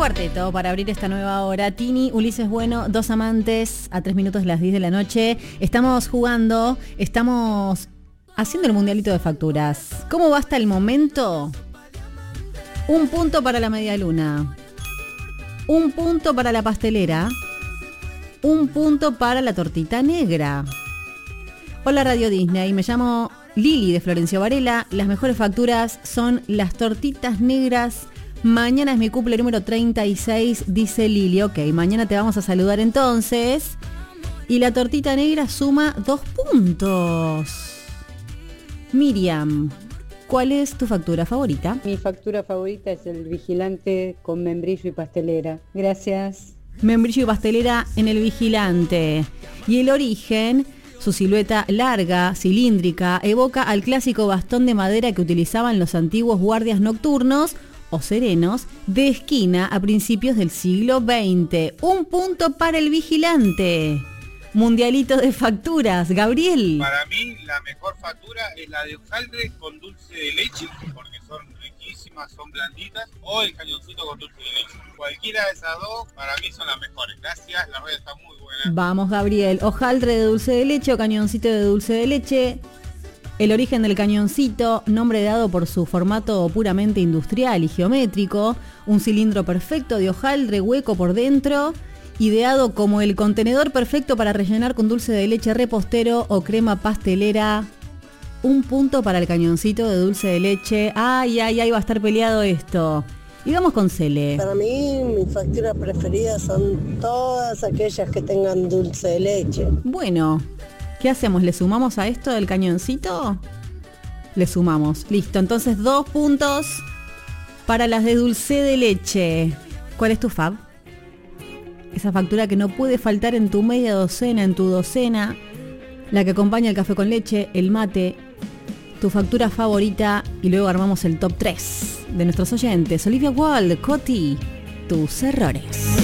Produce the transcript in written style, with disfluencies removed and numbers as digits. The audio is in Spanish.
cuarteto para abrir esta nueva hora. Tini, Ulises Bueno, dos amantes a 3 minutos de las 10 de la noche. Estamos jugando, estamos haciendo el mundialito de facturas. ¿Cómo va hasta el momento? 1 punto para la media luna, 1 punto para la pastelera, 1 punto para la tortita negra. Hola Radio Disney, me llamo Lili de Florencio Varela. Las mejores facturas son las tortitas negras. Mañana es mi cumple número 36, dice Lili. Ok, mañana te vamos a saludar entonces. Y la tortita negra suma 2 puntos. Miriam, ¿cuál es tu factura favorita? Mi factura favorita es el Vigilante con membrillo y pastelera. Gracias. Membrillo y pastelera en el Vigilante. Y el origen, su silueta larga, cilíndrica, evoca al clásico bastón de madera que utilizaban los antiguos guardias nocturnos o serenos de esquina a principios del siglo XX. 1 punto para el Vigilante. Mundialito de facturas, Gabriel. Para mí la mejor factura es la de hojaldre con dulce de leche, porque son riquísimas, son blanditas, o el cañoncito con dulce de leche. Cualquiera de esas dos para mí son las mejores. Gracias, la red está muy buena. Vamos, Gabriel. Hojaldre de dulce de leche o cañoncito de dulce de leche. El origen del cañoncito, nombre dado por su formato puramente industrial y geométrico, un cilindro perfecto de hojaldre hueco por dentro, ideado como el contenedor perfecto para rellenar con dulce de leche repostero o crema pastelera. 1 punto para el cañoncito de dulce de leche. Ay, va a estar peleado esto. Y vamos con Cele. Para mí, mis facturas preferidas son todas aquellas que tengan dulce de leche. Bueno, ¿qué hacemos? ¿Le sumamos a esto del cañoncito? Le sumamos. Listo, entonces 2 puntos para las de dulce de leche. ¿Cuál es tu fab? Esa factura que no puede faltar en tu media docena, en tu docena. La que acompaña el café con leche, el mate. Tu factura favorita. Y luego armamos el top 3 de nuestros oyentes. Olivia Wilde, Coti, tus errores.